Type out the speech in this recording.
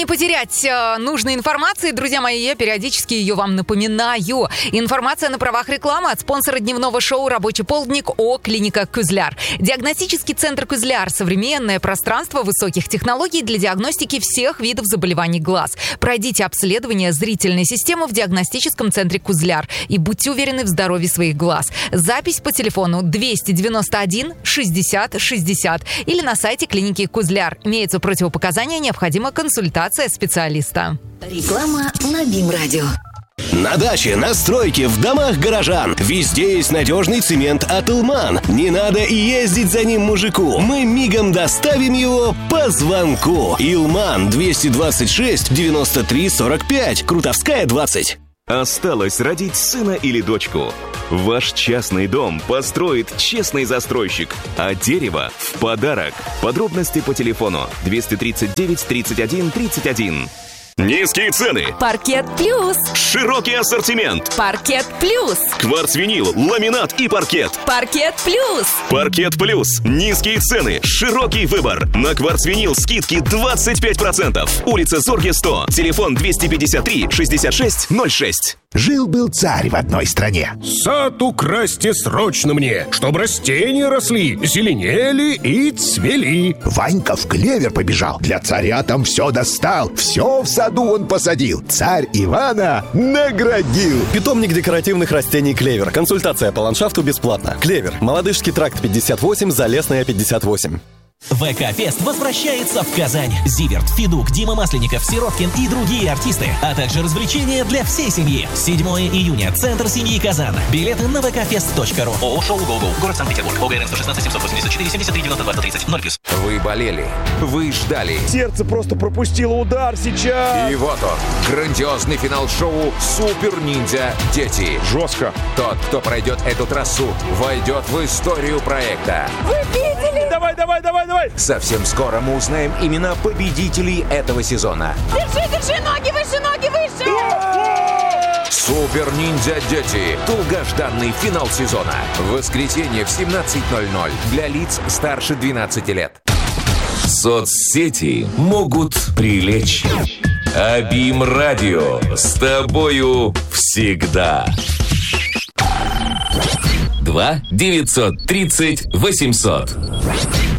не потерять нужной информации, друзья мои, я периодически ее вам напоминаю. Информация на правах рекламы от спонсора дневного шоу «Рабочий полдник» ООО «Клиника Кызляр». Диагностический центр «Кызляр» – современное пространство высоких технологий для диагностики всех видов заболеваний глаз. Пройдите обследование зрительной системы в диагностическом центре «Кызляр» и будьте уверены в здоровье своих глаз. Запись по телефону 291 60 60 или на сайте клиники Кызляр. Имеются противопоказания, необходима консультация специалиста. Реклама на БИМ-радио. На даче, на стройке, в домах горожан. Везде есть надежный цемент от Илман. Не надо и ездить за ним мужику. Мы мигом доставим его по звонку. Илман 226 93 45. Крутовская 20. Осталось родить сына или дочку. Ваш частный дом построит честный застройщик, а дерево в подарок. Подробности по телефону 239 31 31. Низкие цены. Паркет Плюс. Широкий ассортимент. Паркет Плюс. Кварцвинил, ламинат и паркет. Паркет Плюс. Паркет Плюс. Низкие цены. Широкий выбор. На кварцвинил скидки 25%. Улица Зорге 100. Телефон 253 66 06. Жил-был царь в одной стране. Сад украсьте срочно мне, чтоб растения росли, зеленели и цвели. Ванька в клевер побежал, для царя там все достал. Все в саду он посадил, царь Ивана наградил. Питомник декоративных растений «Клевер». Консультация по ландшафту бесплатно. «Клевер». Молодыжский тракт 58, Залесная 58. ВК-фест возвращается в Казань. Зиверт, Федук, Дима Масленников, Сироткин и другие артисты, а также развлечения для всей семьи. 7 июня. Центр семьи Казан. Билеты на vkfest.ru. ООО «Шоу ГоГо». Город Санкт-Петербург. ОГРН 116 784 73 92 130. 0+. Вы болели. Вы ждали. Сердце просто пропустило удар сейчас. И вот он. Грандиозный финал шоу «Супер Ниндзя Дети». Жестко. Тот, кто пройдет эту трассу, войдет в историю проекта. Вы видели? Давай. Совсем скоро мы узнаем имена победителей этого сезона. Держи, ноги выше! Супер Ниндзя Дети. Долгожданный финал сезона. В воскресенье в 17:00 для лиц старше 12 лет. Соцсети могут прилечь. А БИМ-радио с тобою всегда. 2 930 800.